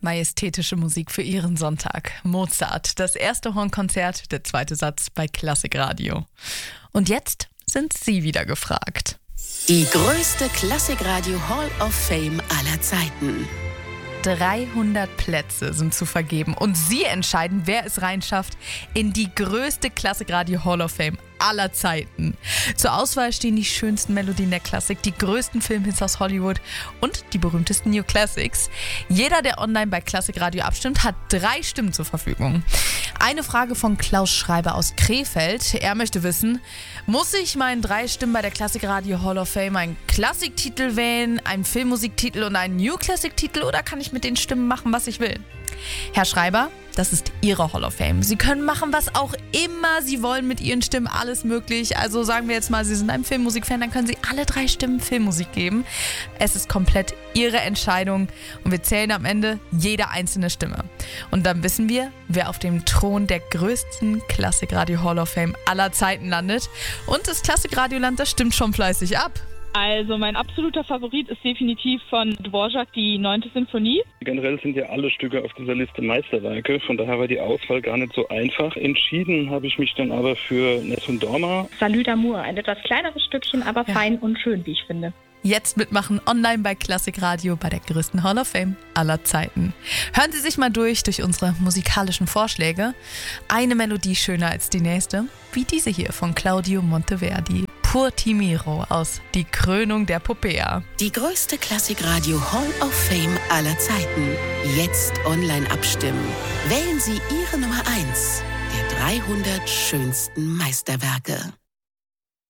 majestätische Musik für Ihren Sonntag. Mozart, das erste Hornkonzert, der zweite Satz bei Klassikradio. Und jetzt sind Sie wieder gefragt. Die größte Klassikradio Hall of Fame aller Zeiten. 300 Plätze sind zu vergeben und Sie entscheiden, wer es reinschafft in die größte Klassikradio Hall of Fame aller Zeiten. Zur Auswahl stehen die schönsten Melodien der Klassik, die größten Filmhits aus Hollywood und die berühmtesten New Classics. Jeder, der online bei Klassikradio abstimmt, hat 3 Stimmen zur Verfügung. Eine Frage von Klaus Schreiber aus Krefeld. Er möchte wissen, muss ich meinen 3 Stimmen bei der Klassikradio Hall of Fame einen Klassiktitel wählen, einen Filmmusiktitel und einen New Classic-Titel oder kann ich mit den Stimmen machen, was ich will? Herr Schreiber, das ist Ihre Hall of Fame. Sie können machen, was auch immer Sie wollen mit Ihren Stimmen, alles möglich. Also sagen wir jetzt mal, Sie sind ein Filmmusikfan, dann können Sie alle 3 Stimmen Filmmusik geben. Es ist komplett Ihre Entscheidung und wir zählen am Ende jede einzelne Stimme. Und dann wissen wir, wer auf dem Thron der größten Klassikradio Hall of Fame aller Zeiten landet. Und das Klassikradioland, das stimmt schon fleißig ab. Also mein absoluter Favorit ist definitiv von Dvorak die 9. Sinfonie. Generell sind ja alle Stücke auf dieser Liste Meisterwerke, von daher war die Auswahl gar nicht so einfach. Entschieden habe ich mich dann aber für Nessun Dorma. Salut d'Amour, ein etwas kleineres Stückchen, aber fein und schön, wie ich finde. Jetzt mitmachen online bei Klassikradio bei der größten Hall of Fame aller Zeiten. Hören Sie sich mal durch unsere musikalischen Vorschläge. Eine Melodie schöner als die nächste, wie diese hier von Claudio Monteverdi. Pur Timiro aus Die Krönung der Popea. Die größte Klassikradio Hall of Fame aller Zeiten. Jetzt online abstimmen. Wählen Sie Ihre Nummer 1 der 300 schönsten Meisterwerke.